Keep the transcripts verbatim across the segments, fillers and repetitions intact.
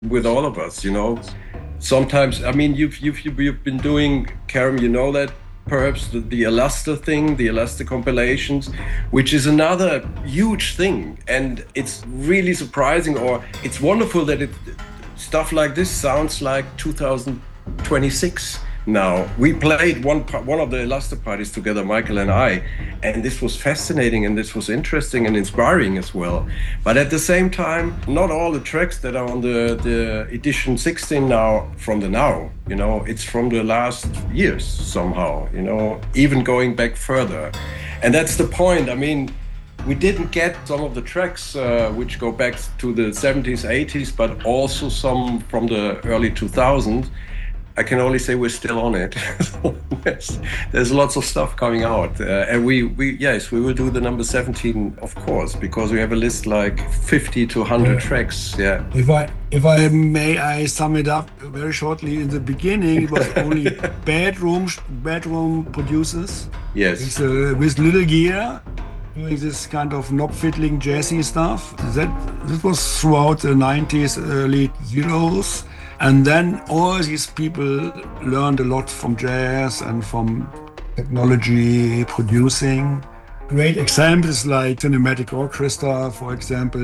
with all of us, you know. Sometimes, I mean, you've you've you've been doing, Karim, you know that perhaps the, the Elaster thing, the Elaster compilations, which is another huge thing, and it's really surprising, or it's wonderful that it stuff like this sounds like two thousand twenty-six. Now, we played one one of the Elaster parties together, Michael and I, and this was fascinating and this was interesting and inspiring as well. But at the same time, not all the tracks that are on the, the edition sixteen now from the now, you know, it's from the last years somehow, you know, even going back further. And that's the point. I mean, we didn't get some of the tracks uh, which go back to the seventies, eighties, but also some from the early two thousands. I can only say we're still on it. there's, there's lots of stuff coming out, uh, and we, we yes we will do the number seventeen, of course, because we have a list like fifty to one hundred yeah. tracks. Yeah. If I if I may, I sum it up very shortly. In the beginning, it was only bedroom bedroom producers. Yes. With, uh, with little gear, doing this kind of knob fiddling jazzy stuff. That this was throughout the nineties, early zeros. And then all these people learned a lot from jazz and from technology producing. Great examples like Cinematic Orchestra, for example.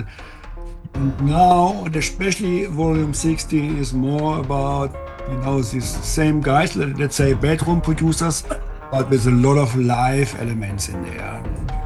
And now, especially Volume sixteen is more about, you know, these same guys, let's say bedroom producers, but with a lot of live elements in there.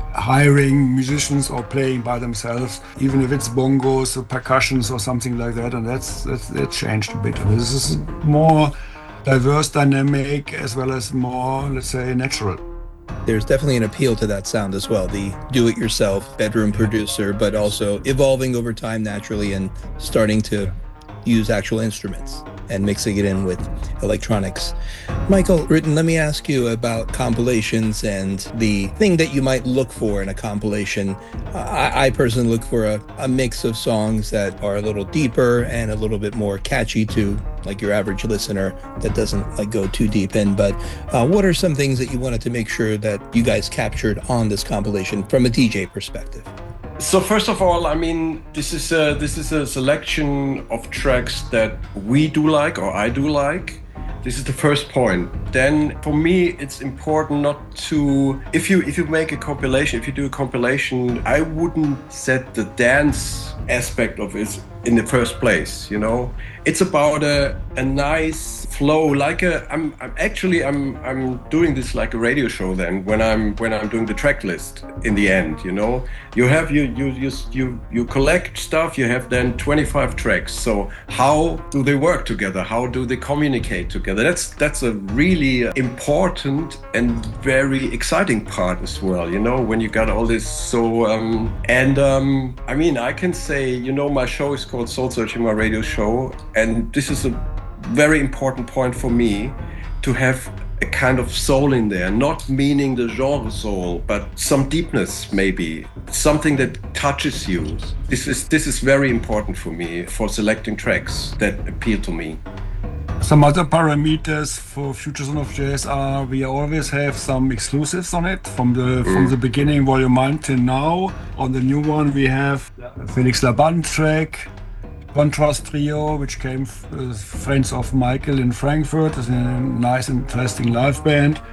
Hiring musicians or playing by themselves, even if it's bongos or percussions or something like that, and that's, that's that changed a bit. This is more diverse, dynamic, as well as more, let's say, natural. There's definitely an appeal to that sound as well, the do-it-yourself bedroom producer, but also evolving over time naturally and starting to use actual instruments and mixing it in with electronics. Michael Rutten, let me ask you about compilations and the thing that you might look for in a compilation. I, I personally look for a, a mix of songs that are a little deeper and a little bit more catchy to like your average listener that doesn't like go too deep in. But uh, what are some things that you wanted to make sure that you guys captured on this compilation from a D J perspective? So first of all, I mean, this is a, this is a selection of tracks that we do like, or I do like. This is the first point. Then for me, it's important not to, if you if you make a compilation, if you do a compilation, I wouldn't set the dance aspect of it in the first place, you know. It's about a, a nice flow, like a, I'm, I'm actually, I'm, I'm doing this like a radio show then, when I'm, when I'm doing the track list in the end, you know. You have, you, you, you, you, you collect stuff, you have then twenty-five tracks. So how do they work together? How do they communicate together? That's, that's a really important and very exciting part as well, you know, when you got all this. So, um, and um, I mean, I can say, you know, my show is called Soul Searching, my radio show. And this is a very important point for me, to have a kind of soul in there, not meaning the genre soul, but some deepness maybe, something that touches you. This is this is very important for me for selecting tracks that appeal to me. Some other parameters for Future Sound of Jazz are we always have some exclusives on it from the mm. from the beginning, volume one till now. On the new one we have Felix Laban track, Contrast Trio, which came uh, friends of Michael in Frankfurt. It's a nice, interesting live band.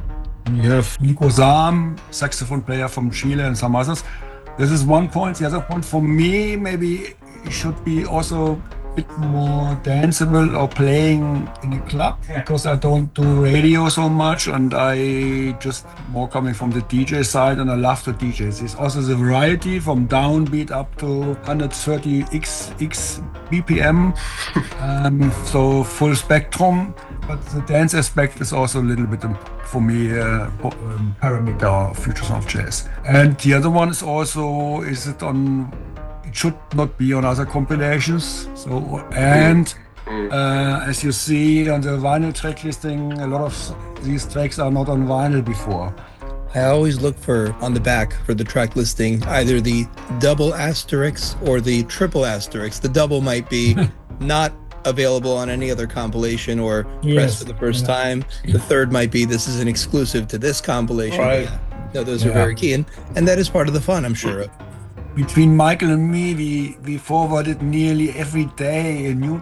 We have Nico Sam, saxophone player from Chile, and some others. This is one point. The other point for me, maybe it should be also a bit more danceable or playing in a club, because I don't do radio so much, and I just more coming from the D J side, and I love the D Js. There's also the variety from downbeat up to one hundred thirty x x B P M, um, so full spectrum. But the dance aspect is also a little bit, um, for me, uh, um, parameter of Future Sound of Jazz. And the other one is also, is it on, it should not be on other compilations. So, and uh, as you see on the vinyl track listing, a lot of these tracks are not on vinyl before. I always look for, on the back for the track listing, either the double asterisk or the triple asterisk. The double might be not available on any other compilation or yes. pressed for the first yeah. time. The third might be, this is an exclusive to this compilation. Right. No, those yeah. are very key, and, and that is part of the fun, I'm sure of. Between Michael and me, we, we forwarded nearly every day a new